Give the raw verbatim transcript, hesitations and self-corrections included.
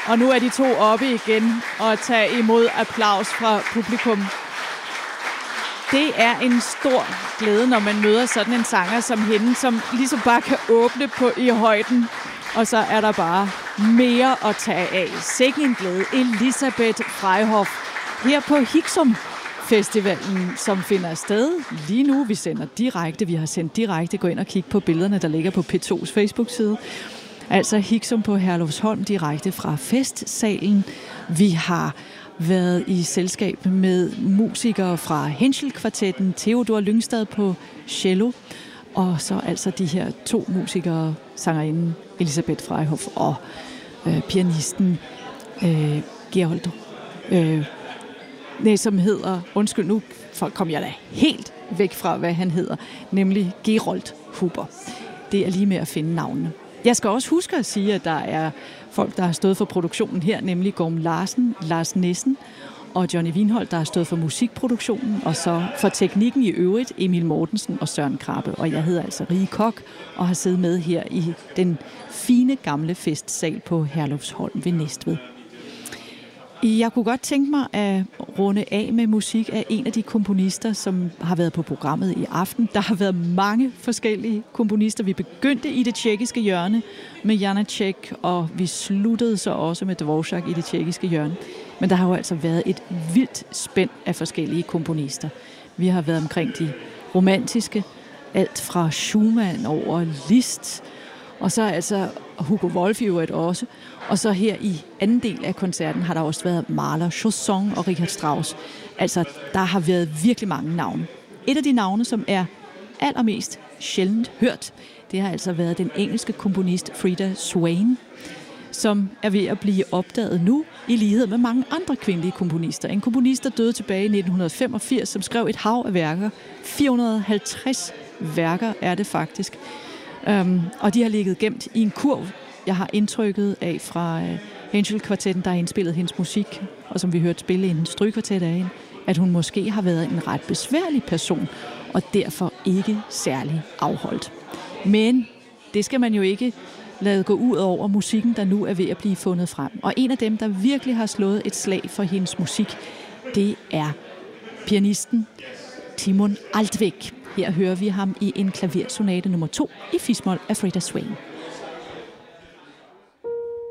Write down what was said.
Og nu er de to oppe igen og tager imod applaus fra publikum. Det er en stor glæde, når man møder sådan en sanger som hende, som ligesom bare kan åbne på i højden. Og så er der bare mere at tage af. Sikke en glæde. Elisabeth Freyhoff her på Hixum Festivalen, som finder sted lige nu. Vi sender direkte. Vi har sendt direkte. Gå ind og kig på billederne, der ligger på P to's Facebook-side. Altså Hixum på Herlufsholm direkte fra festsalen. Vi har været i selskab med musikere fra Henschel-kvartetten, Theodor Lyngstad på cello, og så altså de her to musikere, sangerinden Elisabeth Freyhoff og øh, pianisten øh, Gerold, øh, nej, som hedder, undskyld nu, kom jeg da helt væk fra, hvad han hedder, nemlig Gerold Huber. Det er lige med at finde navnene. Jeg skal også huske at sige, at der er folk, der har stået for produktionen her, nemlig Gorm Larsen, Lars Nissen og Johnny Wienholt, der har stået for musikproduktionen, og så for teknikken i øvrigt, Emil Mortensen og Søren Krabbe. Og jeg hedder altså Rie Kok og har siddet med her i den fine gamle festsal på Herlufsholm ved Næstved. Jeg kunne godt tænke mig at runde af med musik af en af de komponister, som har været på programmet i aften. Der har været mange forskellige komponister. Vi begyndte i det tjekkiske hjørne med Janáček, og vi sluttede så også med Dvořák i det tjekkiske hjørne. Men der har jo altså været et vildt spænd af forskellige komponister. Vi har været omkring de romantiske, alt fra Schumann over Liszt, og så altså Hugo Wolf i øvrigt også. Og så her i anden del af koncerten har der også været Mahler, Chausson og Richard Strauss. Altså, der har været virkelig mange navne. Et af de navne, som er allermest sjældent hørt, det har altså været den engelske komponist Frida Swain, som er ved at blive opdaget nu, i lighed med mange andre kvindelige komponister. En komponist, der døde tilbage i nitten femogfirs, som skrev et hav af værker. fire hundrede og halvtreds værker er det faktisk. Um, og de har ligget gemt i en kurv. Jeg har indtrykket af fra uh, Henschel-kvartetten, der har indspillet hendes musik, og som vi hørte spille i en strygekvartet af hende, at hun måske har været en ret besværlig person, og derfor ikke særlig afholdt. Men det skal man jo ikke lade gå ud over musikken, der nu er ved at blive fundet frem. Og en af dem, der virkelig har slået et slag for hendes musik, det er pianisten Timon Altweg. Her hører vi ham i en klaversonate nummer to i fis-mol af Frida Swain.